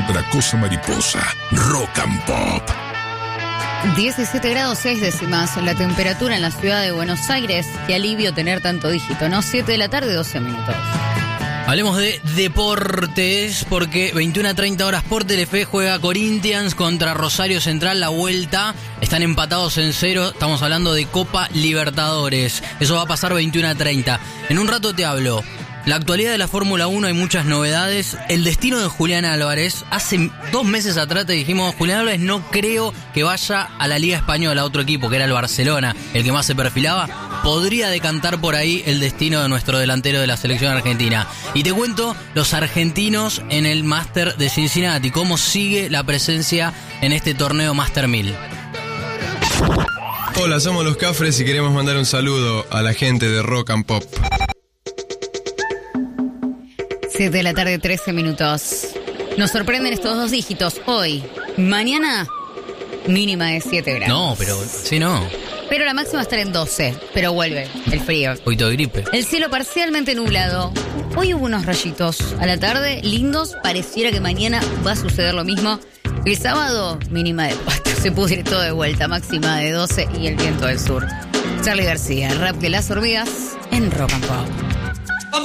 otra cosa mariposa. Rock and Pop. 17 grados 6 décimas la temperatura en la ciudad de Buenos Aires. Qué alivio tener tanto dígito, ¿no? 7 de la tarde, 12 minutos. Hablemos de deportes porque 21:30 horas por Telefe juega Corinthians contra Rosario Central, la vuelta. Están empatados en 0, estamos hablando de Copa Libertadores. Eso va a pasar 21:30. En un rato te hablo. La actualidad de la Fórmula 1, hay muchas novedades. El destino de Julián Álvarez. Hace 2 meses atrás te dijimos, Julián Álvarez no creo que vaya a la Liga Española, a otro equipo, que era el Barcelona, el que más se perfilaba. Podría decantar por ahí el destino de nuestro delantero de la selección argentina. Y te cuento los argentinos en el Master de Cincinnati, cómo sigue la presencia en este torneo Master 1000. Hola, somos los Cafres y queremos mandar un saludo a la gente de Rock and Pop. 7 de la tarde, 13 minutos. Nos sorprenden estos 2 dígitos hoy. Mañana, mínima de 7 grados. No, pero sí no. Pero la máxima va a estar en 12, pero vuelve el frío. Hoy todo gripe. El cielo parcialmente nublado. Hoy hubo unos rayitos a la tarde, lindos. Pareciera que mañana va a suceder lo mismo. El sábado, mínima de 4. Se pudre todo de vuelta, máxima de 12 y el viento del sur. Charly García, rap de las hormigas en Rock and Pop.